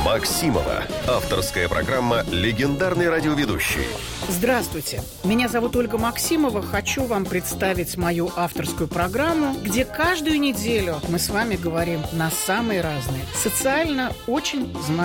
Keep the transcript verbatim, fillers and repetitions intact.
Максимова. Авторская программа «Легендарный радиоведущий». Здравствуйте. Меня зовут Ольга Максимова. Хочу вам представить мою авторскую программу, где каждую неделю мы с вами говорим на самые разные, социально очень значимые